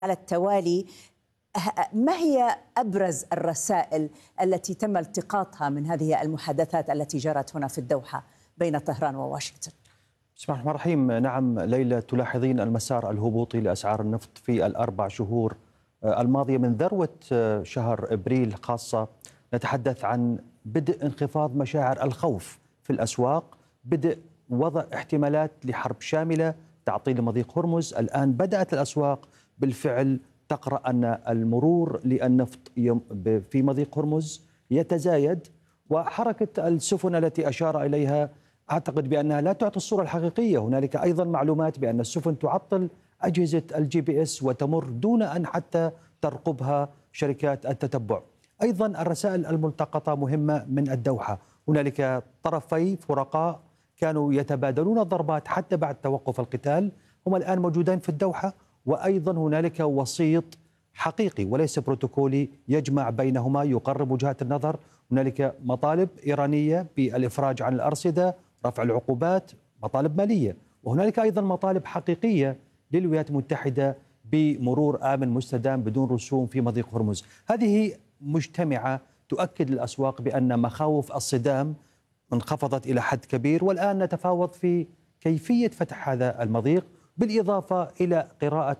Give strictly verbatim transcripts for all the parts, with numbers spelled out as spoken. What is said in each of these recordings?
على التوالي. ما هي أبرز الرسائل التي تم التقاطها من هذه المحادثات التي جرت هنا في الدوحة بين طهران وواشنطن؟ بسم الله الرحمن الرحيم. نعم ليلى، تلاحظين المسار الهبوطي لأسعار النفط في الأربع شهور الماضية من ذروة شهر أبريل خاصة. نتحدث عن بدء انخفاض مشاعر الخوف في الأسواق، بدء وضع احتمالات لحرب شاملة تعطيل مضيق هرمز. الآن بدأت الأسواق بالفعل تقرأ أن المرور للنفط في مضيق هرمز يتزايد، وحركة السفن التي أشار إليها أعتقد بأنها لا تعطي الصورة الحقيقية. هنالك أيضا معلومات بأن السفن تعطل أجهزة الجي بي اس وتمر دون أن حتى ترقبها شركات التتبع. أيضا الرسائل الملتقطة مهمة من الدوحة. هنالك طرفي فرقاء كانوا يتبادلون الضربات حتى بعد توقف القتال، هم الآن موجودين في الدوحة، وأيضا هنالك وسيط حقيقي وليس بروتوكولي يجمع بينهما يقرب وجهات النظر. هنالك مطالب إيرانية بالإفراج عن الأرصدة، رفع العقوبات، مطالب مالية، وهنالك أيضا مطالب حقيقية للولايات المتحدة بمرور آمن مستدام بدون رسوم في مضيق هرمز. هذه مجتمعة تؤكد للأسواق بأن مخاوف الصدام انخفضت إلى حد كبير، والآن نتفاوض في كيفية فتح هذا المضيق، بالإضافة إلى قراءة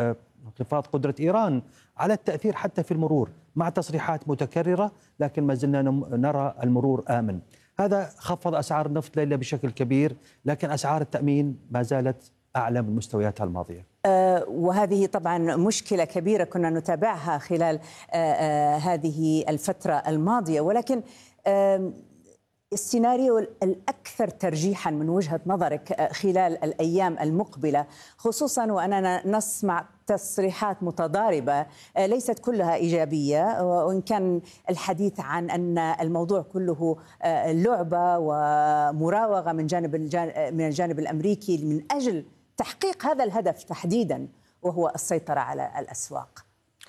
انخفاض قدرة إيران على التأثير حتى في المرور مع تصريحات متكررة، لكن ما زلنا نرى المرور آمن. هذا خفض أسعار النفط ليلة بشكل كبير، لكن أسعار التأمين ما زالت أعلى من مستوياتها الماضية. أه وهذه طبعا مشكلة كبيرة كنا نتابعها خلال أه أه هذه الفترة الماضية، ولكن أه السيناريو الأكثر ترجيحا من وجهة نظرك خلال الأيام المقبلة، خصوصا وأننا نسمع تصريحات متضاربة ليست كلها إيجابية، وإن كان الحديث عن أن الموضوع كله لعبة ومراوغة من جانب من الجانب الأمريكي من أجل تحقيق هذا الهدف تحديدا، وهو السيطرة على الأسواق.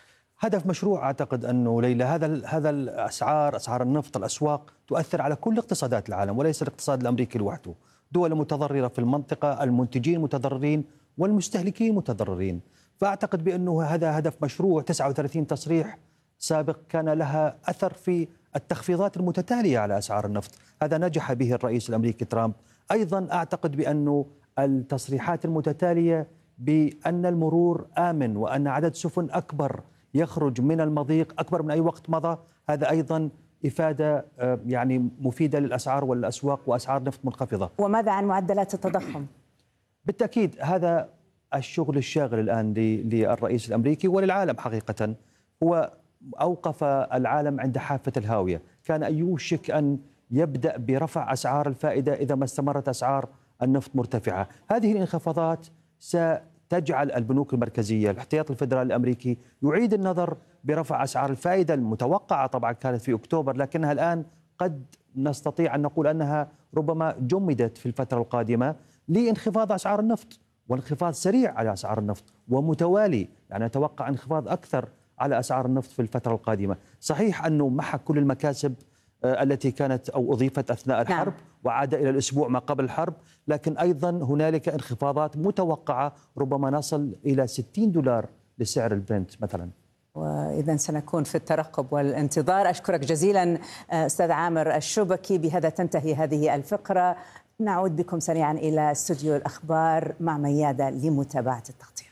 هدف مشروع. أعتقد أنه ليلى هذا هذا الأسعار، أسعار النفط، الأسواق تؤثر على كل اقتصادات العالم وليس الاقتصاد الأمريكي لوحده. دول متضررة في المنطقة، المنتجين متضررين والمستهلكين متضررين. فأعتقد بأنه هذا هدف مشروع. تسعة وثلاثين تصريح سابق كان لها أثر في التخفيضات المتتالية على أسعار النفط، هذا نجح به الرئيس الأمريكي ترامب. أيضا أعتقد بأنه التصريحات المتتالية بأن المرور آمن وأن عدد سفن أكبر يخرج من المضيق أكبر من أي وقت مضى، هذا أيضا إفادة يعني مفيدة للأسعار والأسواق وأسعار نفط منخفضة. وماذا عن معدلات التضخم؟ بالتأكيد هذا الشغل الشاغل الآن للرئيس الأمريكي وللعالم حقيقة. هو أوقف العالم عند حافة الهاوية، كان يوشك أن يبدأ برفع أسعار الفائدة إذا ما استمرت أسعار النفط مرتفعة. هذه الانخفاضات س تجعل البنوك المركزية، الاحتياط الفيدرالي الأمريكي يعيد النظر برفع أسعار الفائدة المتوقعة. طبعا كانت في أكتوبر، لكنها الآن قد نستطيع أن نقول أنها ربما جمدت في الفترة القادمة لانخفاض أسعار النفط، وانخفاض سريع على أسعار النفط ومتوالي، يعني نتوقع انخفاض أكثر على أسعار النفط في الفترة القادمة. صحيح أنه محى كل المكاسب التي كانت أو أضيفت أثناء الحرب نعم. وعاد إلى الأسبوع ما قبل الحرب، لكن أيضا هنالك انخفاضات متوقعة، ربما نصل إلى ستين دولار لسعر البرنت مثلا. وإذا سنكون في الترقب والانتظار. أشكرك جزيلا أستاذ عامر الشبكي. بهذا تنتهي هذه الفقرة، نعود بكم سريعا إلى استوديو الأخبار مع ميادة لمتابعة التغطية.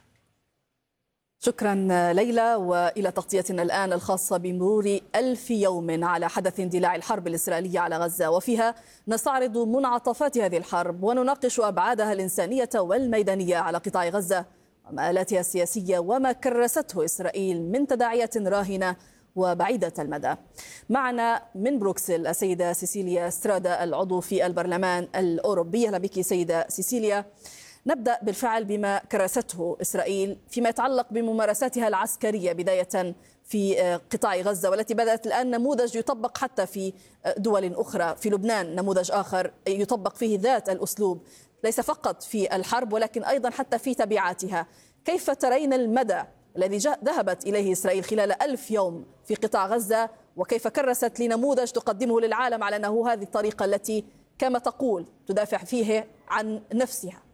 شكرا ليلى. وإلى تغطيتنا الآن الخاصة بمرور ألف يوم على حدث اندلاع الحرب الإسرائيلية على غزة، وفيها نستعرض منعطفات هذه الحرب ونناقش أبعادها الإنسانية والميدانية على قطاع غزة ومآلاتها السياسية وما كرسته إسرائيل من تداعيات راهنة وبعيدة المدى. معنا من بروكسل السيدة سيسيليا سترادا العضو في البرلمان الأوروبي. أهلا بك سيدة سيسيليا. نبدأ بالفعل بما كرسته إسرائيل فيما يتعلق بممارساتها العسكرية بداية في قطاع غزة، والتي بدأت الآن نموذج يطبق حتى في دول أخرى. في لبنان نموذج آخر يطبق فيه ذات الأسلوب، ليس فقط في الحرب ولكن أيضا حتى في تبعاتها. كيف ترين المدى الذي ذهبت إليه إسرائيل خلال ألف يوم في قطاع غزة، وكيف كرست لنموذج تقدمه للعالم على أنه هذه الطريقة التي كما تقول تدافع فيه عن نفسها؟